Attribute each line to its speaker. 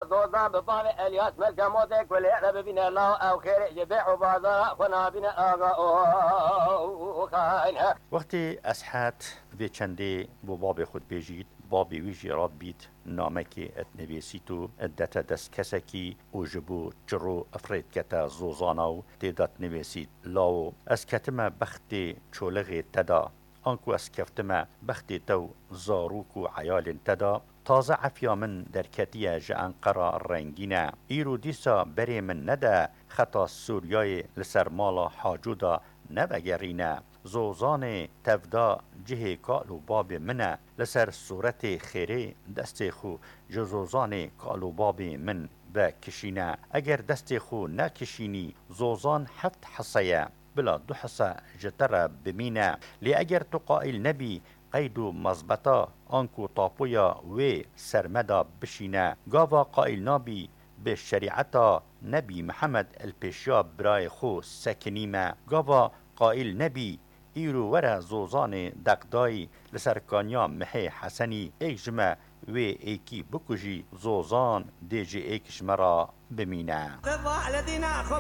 Speaker 1: زوزان بباب الیاس ملکموت کلی عرب بین الله او خیر جبع و بازار خنا بین آقا او خانه.
Speaker 2: وقتی اسحات به چنده بو باب خود بیجید بابی ویجی راد بیت نامکی اتنویسیتو ادتا دست کسکی او جبو چرو افرید کتا زوزاناو تیدات نویسید لاو از کتما بخت چولغ تدا آنکو از کفتما بخت تو زاروکو عیال تدا تازه عفیا من در کتیه جانقرا رنگینه ایرو دیسا بری من نده خطا سوریای لسر مالا حاجودا نبگرینه زوزان تفدا جه کالو باب منه لسر صورت خیره دست خو جزوزان کالو باب من بکشینه اگر دست خو نکشینی زوزان 7 حصیه بلا 2 حصه جتر بمینه لی اگر تو قائل نبی قید و مزبطا آنکو طاپویا و سرمدا بشینه گاوا قائل نابی به شریعتا نبی محمد الپیشیا برای خو سکنیمه گاوا قائل نبی ایرو ورا زوزان دقدای لسرکانیا محی حسنی ایک جمع و ایکی بکجی زوزان دیجی ایکش مرا بمینه